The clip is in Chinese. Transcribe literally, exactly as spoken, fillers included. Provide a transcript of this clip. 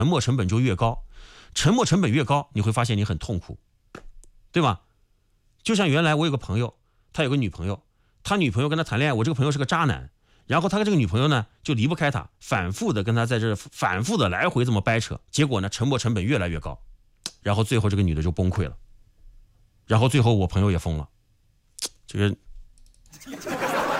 沉默成本就越高，沉默成本越高，你会发现你很痛苦，对吧？就像原来我有个朋友，他有个女朋友，他女朋友跟他谈恋爱，我这个朋友是个渣男，然后他跟这个女朋友呢就离不开他，反复的跟他在这反复的来回这么掰扯，结果呢沉默成本越来越高，然后最后这个女的就崩溃了，然后最后我朋友也疯了，这个